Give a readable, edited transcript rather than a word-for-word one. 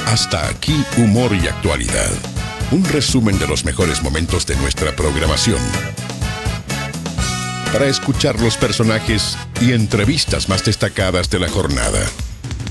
Hasta aquí, humor y actualidad. Un resumen de los mejores momentos de nuestra programación. Para escuchar los personajes y entrevistas más destacadas de la jornada.